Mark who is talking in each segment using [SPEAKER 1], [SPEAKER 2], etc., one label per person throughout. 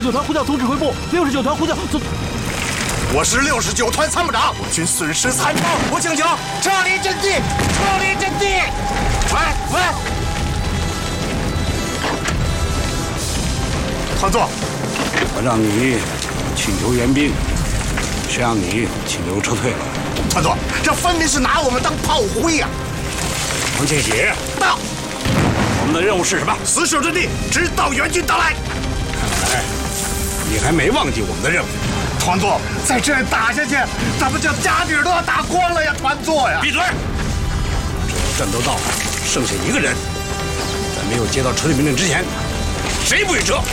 [SPEAKER 1] 69团呼叫总指挥部，69团呼叫总。
[SPEAKER 2] 我是69团参谋长，我军损失惨重，我请求撤离阵地，撤离阵地。喂，团座，
[SPEAKER 3] 我让你请求援兵，谁让你请求撤退了？
[SPEAKER 2] 团座，这分明是拿我们当炮灰呀！
[SPEAKER 3] 王庆喜，
[SPEAKER 2] 到。
[SPEAKER 3] 我们的任务是什么？
[SPEAKER 2] 死守阵地，直到援军到来。
[SPEAKER 3] 看来你还没忘记我们的任务。
[SPEAKER 2] 团座，再这样打下去，咱们这家底都要打光了呀！团座呀！
[SPEAKER 3] 闭嘴！只要战斗到剩下一个人，在没有接到撤退命令之前，谁不许撤？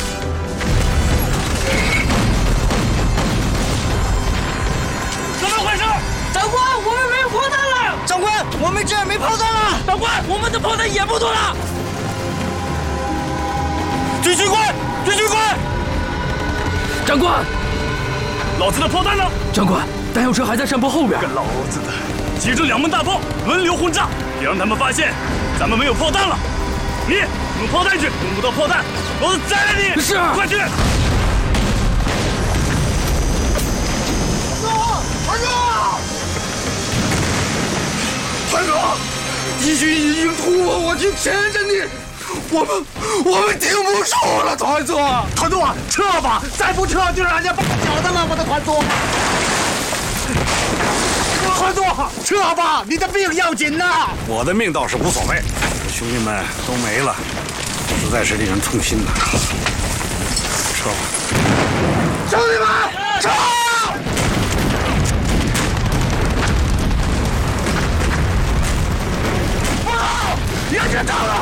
[SPEAKER 1] 怎么回事？长官，我们没有炮弹了！
[SPEAKER 4] 长官，我们这儿没炮弹了！
[SPEAKER 1] 长官，我们的炮弹也不多了！
[SPEAKER 2] 军需官，军需官！
[SPEAKER 1] 长官，老子的炮弹呢？长官，弹药车还在山坡后边。
[SPEAKER 2] 个老子的！
[SPEAKER 1] 集中2门大炮，轮流轰炸，别让他们发现咱们没有炮弹了。你用炮弹去，用不到炮弹，老子宰了你！是，快去！
[SPEAKER 2] 团长，敌军已经突破我军前沿阵地，我们顶不住了，团座！团座，撤吧！再不撤就让人家绑脚的了，我的团座！团座，撤吧！你的命要紧呐！
[SPEAKER 3] 我的命倒是无所谓，兄弟们都没了，实在是令人痛心呐。撤吧！
[SPEAKER 2] 兄弟们，撤！别紧张了，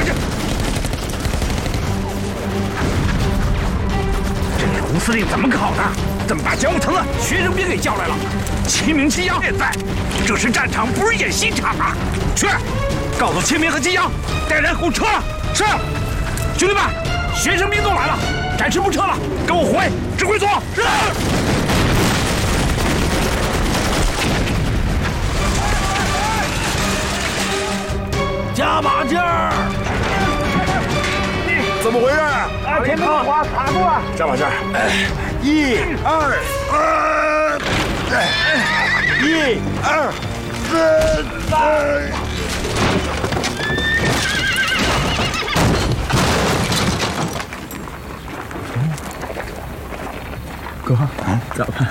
[SPEAKER 1] 这卢司令怎么搞的？怎么把江武城的学生兵给叫来了？秦明、激扬也在，这是战场，不是演戏场啊！去，告诉秦明和激扬，带人给我撤了。是，兄弟们，学生兵都来了，暂时不撤了，跟我回指挥所。是。加把劲儿！
[SPEAKER 2] 怎么回事？
[SPEAKER 1] 前面滑卡住了，
[SPEAKER 2] 加把劲儿！1、2、1、2、3。
[SPEAKER 5] 哥，咋办？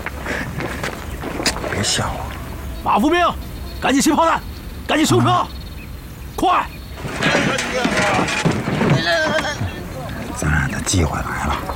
[SPEAKER 5] 别吓我！
[SPEAKER 1] 马步兵，赶紧卸炮弹，赶紧收车，快！
[SPEAKER 5] 咱俩的机会来了。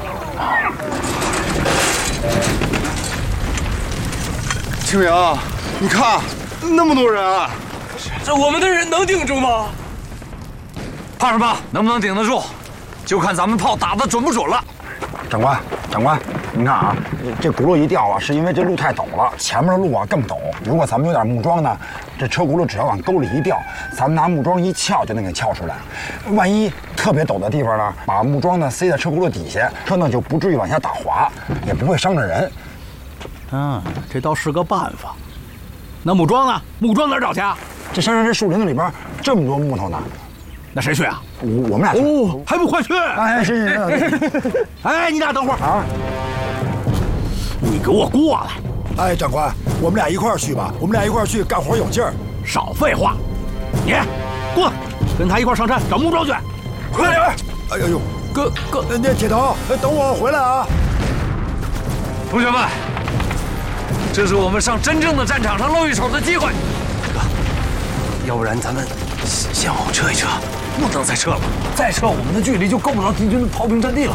[SPEAKER 2] 清明，你看那么多人啊，
[SPEAKER 1] 这我们的人能顶住吗？
[SPEAKER 6] 怕什么？能不能顶得住，就看咱们炮打得准不准了。
[SPEAKER 5] 长官，您看啊，这轱辘一掉啊，是因为这路太陡了，前面的路啊更陡。如果咱们有点木桩呢，这车轱辘只要往沟里一掉，咱们拿木桩一撬就能给撬出来。万一特别陡的地方呢，把木桩呢塞在车轱辘底下，车呢就不至于往下打滑，也不会伤着人。
[SPEAKER 1] 这倒是个办法。那木桩呢？木桩哪儿找去啊？
[SPEAKER 5] 这山上这树林子里边这么多木头呢，
[SPEAKER 1] 那谁去啊？
[SPEAKER 5] 我们俩去。
[SPEAKER 1] 哦，还不快去！
[SPEAKER 5] 哎，是。
[SPEAKER 1] 哎，你俩等会儿
[SPEAKER 5] 啊！
[SPEAKER 1] 你给我过来！
[SPEAKER 7] 哎，长官，我们俩一块儿去吧，我们俩一块儿去，干活有劲儿。
[SPEAKER 1] 少废话！你过来，跟他一块上山找木桩去，快点！
[SPEAKER 7] 哎呦呦，
[SPEAKER 1] 哥，
[SPEAKER 7] 那铁头，等我回来啊！
[SPEAKER 6] 同学们，这是我们上真正的战场上露一手的机会。哥，要不然咱们先往后撤一撤，不能再撤了，再撤我们的距离就够不着敌军的炮兵阵地了。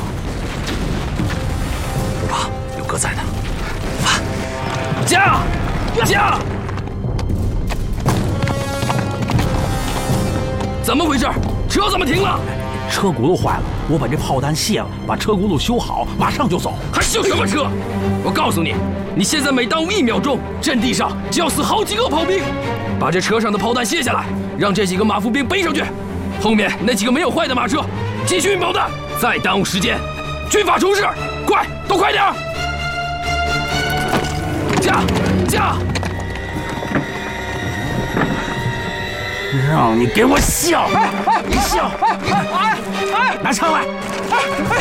[SPEAKER 6] 不怕，有哥在呢。
[SPEAKER 1] 加！怎么回事？车怎么停了？车轱辘坏了，我把这炮弹卸了，把车轱辘修好，马上就走。还修什么车？我告诉你，你现在每耽误1秒钟，阵地上就要死好几个炮兵。把这车上的炮弹卸下来，让这几个马步兵背上去。后面那几个没有坏的马车，继续运炮弹。再耽误时间，军法重视，快，都快点！加！让你给我笑！你笑！拿枪来！